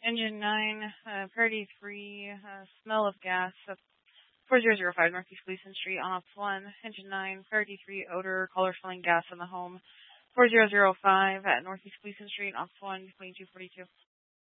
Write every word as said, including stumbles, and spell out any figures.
Engine nine, uh, Priority three, uh, smell of gas, uh, four zero zero five Northeast Gleason Street, on ops one. Engine nine, Priority three, odor, color smelling gas in the home, four zero zero five at Northeast Gleason Street, ops one, twenty-two forty-two.